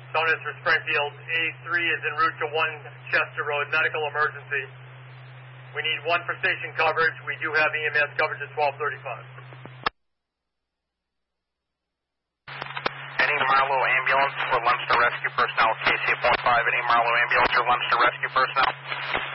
Bonus for Springfield. A3 is en route to 1 Chester Road, medical emergency. We need 1 for station coverage. We do have EMS coverage at 1235. Any Marlow ambulance for Leinster Rescue personnel, KC.5. Any Marlow ambulance or Leinster Rescue personnel?